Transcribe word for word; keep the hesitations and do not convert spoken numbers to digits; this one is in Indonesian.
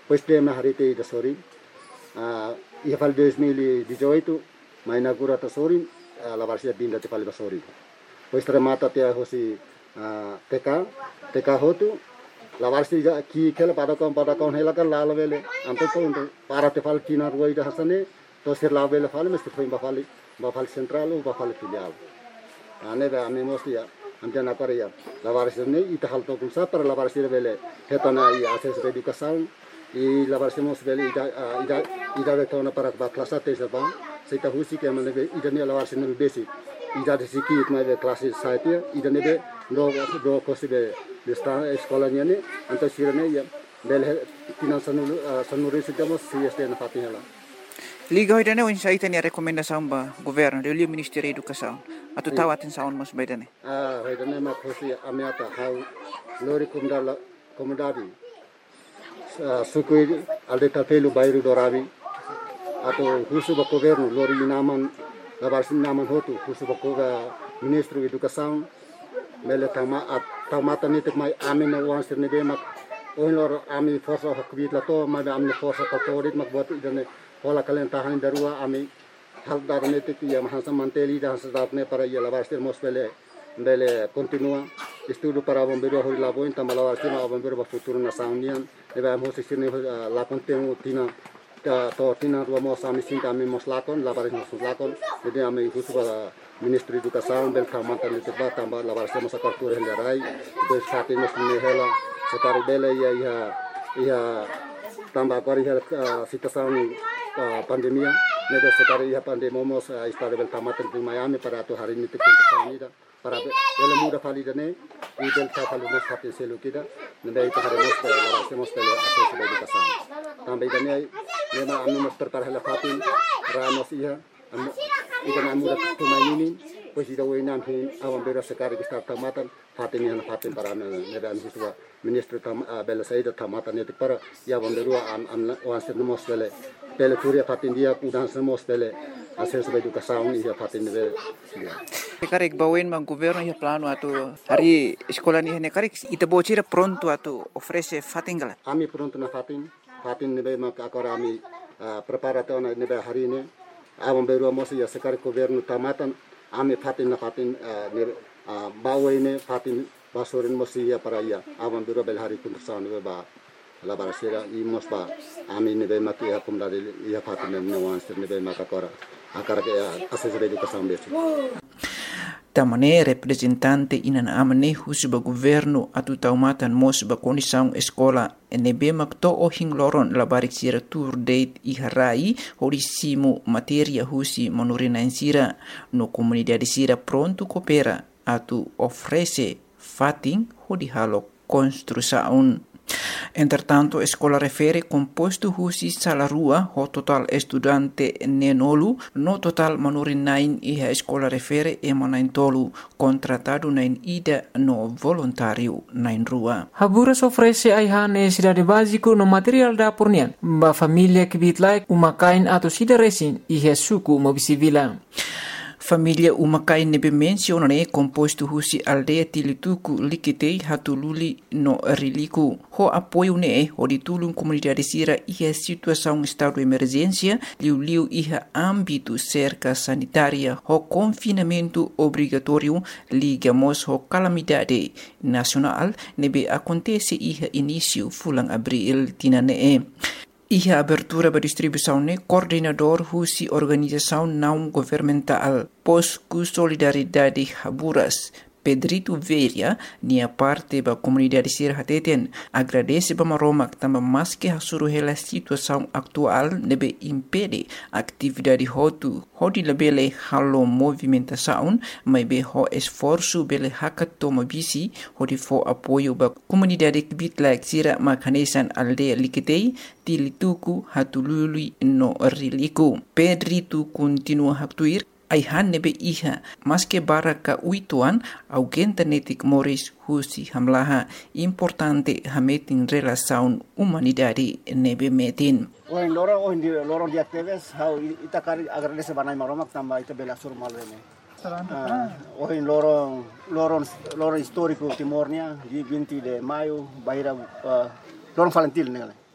pois de na harite da sori a ia fal dois mil e dezoito ma inaugura ta sori la varsia binda te fal da sori pois tremata te hosi T K T K hotu la varsia ki kela pada kon pada kon hela kan la vele ampe ko para te fal tina ruai da hasane to ser la vele fal mesti foi ba fal ba fal central o ba fal filial ane ba ame mosti ya amja na pare ya la varsia ne ita hal to kun sa para la varsia vele hetana i akses educação e la varsia mos vele ida ida ida de tona para ba klasa te sa ba seita husi ke mane ida ne la varsia ne basic ida de siki itma de klase saite ida ne be do do kosibe desta eskolanya ne anto sirane ya bel tinan sanu sanuri sitamos si este na fatinela liga hoidane o insaita ni rekomendasaun ba governo de Ministério da Educação atau tawatin saun mas baidane ah hoidane ma khosi amiata hau lori kumdala komodadi sukui alde tapelu bairu dorabi atau husu ba governo lori naman labarsin naman hotu husu ba koga Ministro Educação mele tama at tamata nitik mai amin na wan sirne be mak onlor ami forsa hakbit la to ma be amne forsa ka torit mak bot idane hola kalen tahan darua ami hal dar nitik ya mahansa manteli da hasatne para ya labastir mosbele bele continua estudo para bombeiro hol la boin tamala wastir ma bombeiro ba futuro na saunian e ba mo sirne la contenu tina to tina ro mo sami sin kami moslakon la baris moslakon jadi ami husu ba Ministro Educação bel kamata le teba tamba la varsa masa kartur hel rai do sate nos ne hela sekari bele ya ya ya tamba kori hel situação pandemia ne do sekari ya pandemia mos estado bel kamata de Miami para to hari ni te konta para bele muda fali dane e bel ta fali nos sate selu kida ne dai ta hari mos la varsa mos tele accesso de educação tamba idane ne ma amu mos prepara hela fatin ramos ia ida na muda tumainin pois ida wainan hin awan bera sekari ki start tamatan fatin yana fatin para ne dan hiswa ministro tam bela saida tamatan ne para ya bonderu an an wan se mos bele bele turia fatin dia pudan se mos bele accesso à educação e fatin ne karek bawen mang governo ya plano atau hari sekolah ni ne karek ita bocira pronto atau ofrece fatin gala ami pronto na fatin fatin ne be mak akora ami preparato na ne be hari ne awan beru mosi ya sekari governo tamatan ame fatin na fatin ne bawa ini fatin basorin mosi ya para ya awan beru bel hari pun tersan ba la barasira i mos ba ame ne be mati ya kumda ya fatin ne wan ne be makakora akara ke asesore educação besi tamane representante inan amane husuba governo atu taumatan mos ba condição escola nebe makto o hingloron la barik sira tour date i harai horisimu materia husi monorina insira no comunidade sira pronto coopera atu ofrece fatin hodi halo construção. Entretanto, a escola refere composto husi salarua ho total estudante nenolu no total manurin nain e a escola refere e manain tolu contratado nain ida no voluntário nain rua. Haburas oferece aiha necessidade básico no material da pornian ba família que bitlai umakain atau sida resin e suku mobisivila. Família umakai nebe mencionane composto husi aldeia tilituku likitei hatululi no riliku. Ho apoio ne ho ditulung comunidade sira iha situação estado de emergência liu-liu iha âmbito cerca sanitária ho confinamento obrigatório ligamos ho calamidade nacional nebe acontece iha início fulang abril tinane. Iha abertura ba distribuição ne coordenador husi organização não governamental Posku Solidariedade Haburas Pedrito Veria nia parte ba comunidade sir hateten agradece ba maromak tamba maske hasuru hela situação atual nebe impede atividade hotu hodi lebele halo movimentação mai be ho esforço bele hakatoma bisi hodi fo apoio ba comunidade bitlak sira makanesan aldeia likitei tilituku hatulului no riliku. Pedrito continua haktuir aihan nebe iha maske baraka uituan augenta netik moris husi hamlaha importante hametin relação humanidade nebe metin. Oh in loro oh in loro di actives how ita kari agradece banai maromak tamba ita bela sur malene. Oh in loro loro loro histórico Timornia di vinte de maio baira loro Valentil nele.